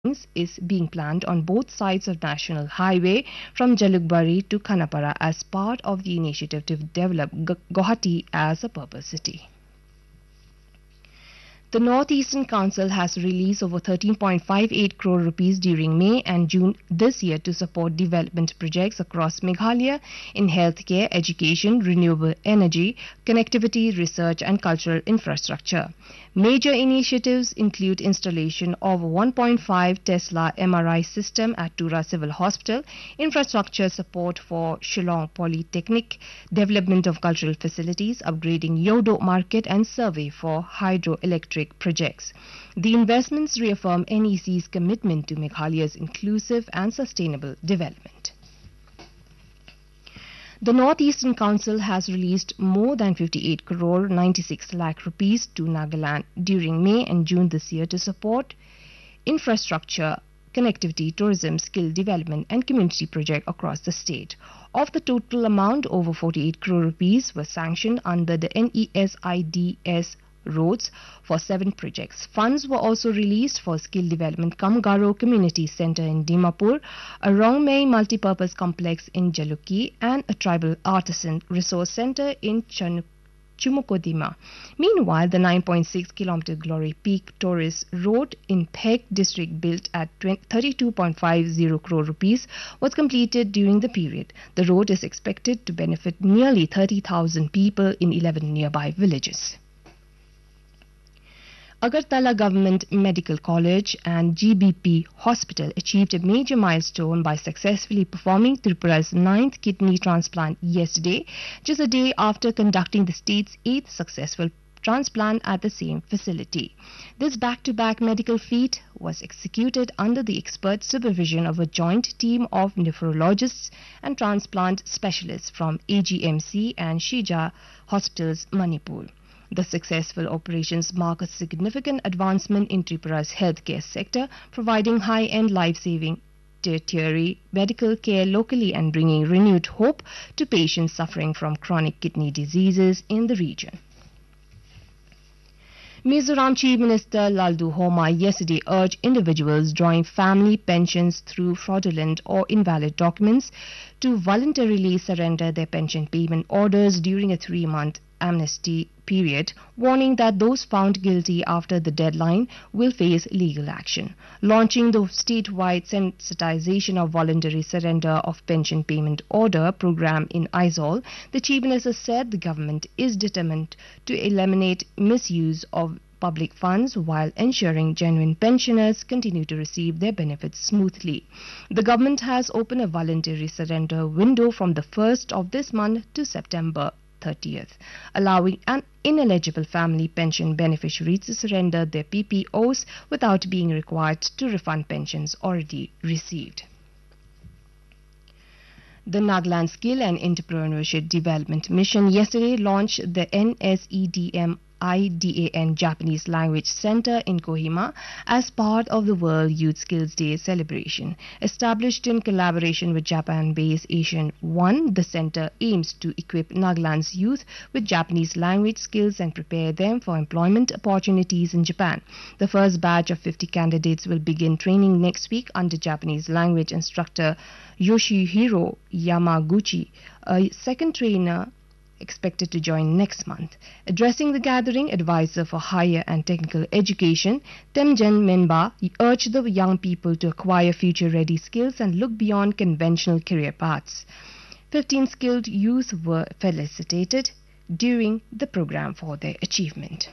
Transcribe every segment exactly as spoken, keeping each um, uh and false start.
buildings is being planned on both sides of National Highway from Jalukbari to Khanapara as part of the initiative to develop Gu- Guwahati as a purpose city. The North Eastern Council has released over thirteen point five eight crore rupees during May and June this year to support development projects across Meghalaya in healthcare, education, renewable energy, connectivity, research and cultural infrastructure. Major initiatives include installation of a one point five Tesla M R I system at Tura Civil Hospital, infrastructure support for Shillong Polytechnic, development of cultural facilities, upgrading Yodo Market and survey for hydroelectric projects. The investments reaffirm N E C's commitment to Meghalaya's inclusive and sustainable development. The North Eastern Council has released more than fifty-eight crore ninety-six lakh rupees to Nagaland during May and June this year to support infrastructure, connectivity, tourism, skill development and community projects across the state. Of the total amount, over forty-eight crore rupees were sanctioned under the N E S I D S roads for seven projects. Funds were also released for skill development Kamgaro Community Center in Dimapur, a Rongmei multipurpose complex in Jaluki and a tribal artisan resource center in Chan Chumukodima. Meanwhile, the nine point six kilometer Glory Peak Tourist Road in Phek district, built at thirty-two point five zero crore rupees, was completed during the period. The road is expected to benefit nearly thirty thousand people in eleven nearby villages. Agartala Government Medical College and G B P Hospital achieved a major milestone by successfully performing Tripura's ninth kidney transplant yesterday, just a day after conducting the state's eighth successful transplant at the same facility. This back-to-back medical feat was executed under the expert supervision of a joint team of nephrologists and transplant specialists from A G M C and Shija Hospitals, Manipur. The successful operations mark a significant advancement in Tripura's healthcare sector, providing high-end life-saving tertiary medical care locally and bringing renewed hope to patients suffering from chronic kidney diseases in the region. Mizoram Chief Minister Laldu Homa yesterday urged individuals drawing family pensions through fraudulent or invalid documents to voluntarily surrender their pension payment orders during a three-month amnesty period, warning that those found guilty after the deadline will face legal action. Launching the statewide sensitization of voluntary surrender of pension payment order program in Aizawl, the Chief Minister said the government is determined to eliminate misuse of public funds while ensuring genuine pensioners continue to receive their benefits smoothly. The government has opened a voluntary surrender window from the first of this month to September thirtieth, allowing an ineligible family pension beneficiary to surrender their P P Os without being required to refund pensions already received. The Nagaland Skill and Entrepreneurship Development Mission yesterday launched the N S E D M I D A N Japanese Language Center in Kohima as part of the World Youth Skills Day celebration. Established in collaboration with Japan-based Asian One, the center aims to equip Nagaland's youth with Japanese language skills and prepare them for employment opportunities in Japan. The first batch of fifty candidates will begin training next week under Japanese language instructor Yoshihiro Yamaguchi. A second trainer expected to join next month. Addressing the gathering, advisor for higher and technical education, Temjen Menba, urged the young people to acquire future-ready skills and look beyond conventional career paths. fifteen skilled youth were felicitated during the program for their achievement.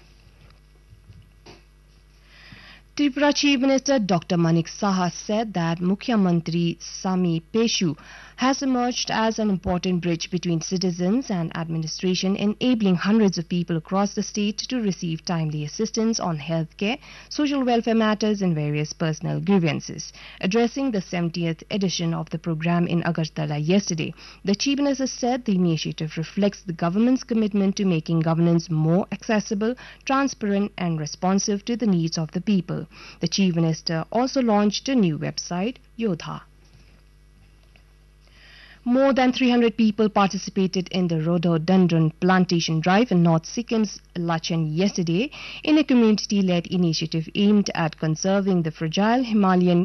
Tripura Chief Minister Doctor Manik Saha said that Mukhyamantri Sami Peshu has emerged as an important bridge between citizens and administration, enabling hundreds of people across the state to receive timely assistance on healthcare, social welfare matters and various personal grievances. Addressing the seventieth edition of the program in Agartala yesterday, the Chief Minister said the initiative reflects the government's commitment to making governance more accessible, transparent and responsive to the needs of the people. The Chief Minister also launched a new website, Yodha. More than three hundred people participated in the rhododendron plantation drive in North Sikkim's Lachen yesterday in a community-led initiative aimed at conserving the fragile Himalayan